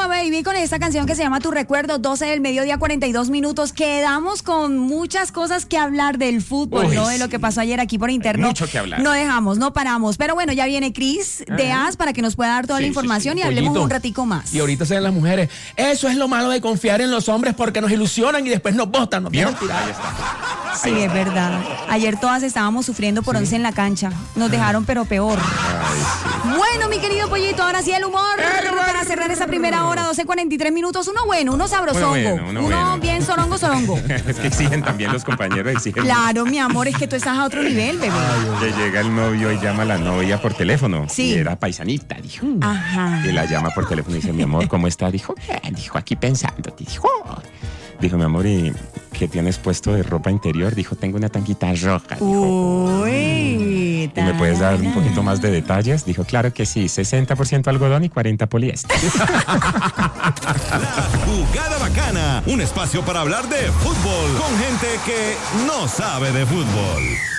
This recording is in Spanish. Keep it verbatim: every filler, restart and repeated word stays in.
Baby, con esta canción que se llama Tu Recuerdo, doce del mediodía, cuarenta y dos minutos. Quedamos con muchas cosas que hablar del fútbol, Uy, ¿no? De lo que pasó ayer aquí por internet. Mucho que hablar. No dejamos, no paramos. Pero bueno, ya viene Cris de A S para que nos pueda dar toda Sí, la sí, información sí. y hablemos Pollito. un ratico más. Y ahorita salen las mujeres. Eso es lo malo de confiar en los hombres porque nos ilusionan y después nos botan, nos ¿Vio? dejan tirados. Ahí está. Sí, es verdad. Ayer todas estábamos sufriendo por once en la cancha. Nos dejaron, pero peor. Bueno, mi querido Pollito, ahora sí el humor. Para cerrar esa primera hora, doce cuarenta y tres minutos. Uno bueno, uno sabrosongo. Uno bueno, uno bueno. bien sorongo, sorongo. Es que exigen también los compañeros, exigen. Claro, mi amor, es que tú estás a otro nivel, bebé. Que llega el novio y llama a la novia por teléfono. Sí. Y era paisanita, dijo. Ajá. Y la llama por teléfono y dice, mi amor, ¿cómo está? Dijo, bien, dijo, aquí pensando. Dijo, dijo, mi amor, ¿y qué tienes puesto de ropa interior? Dijo, tengo una tanguita roja. Dijo, Uy. ¿y me puedes dar un poquito más de detalles? Dijo, claro que sí, sesenta por ciento algodón y cuarenta poliéster. La Jugada Bacana, un espacio para hablar de fútbol con gente que no sabe de fútbol.